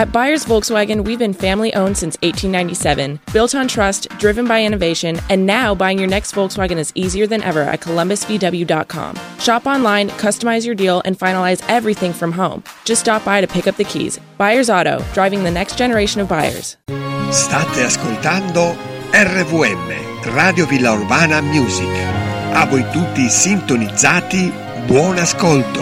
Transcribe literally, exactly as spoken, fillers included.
At Byers Volkswagen, we've been family-owned since eighteen ninety-seven, built on trust, driven by innovation, and now buying your next Volkswagen is easier than ever at columbus v w dot com. Shop online, customize your deal, and finalize everything from home. Just stop by to pick up the keys. Byers Auto, driving the next generation of buyers. State ascoltando R V M, Radio Villa Urbana Music. A voi tutti sintonizzati, buon ascolto.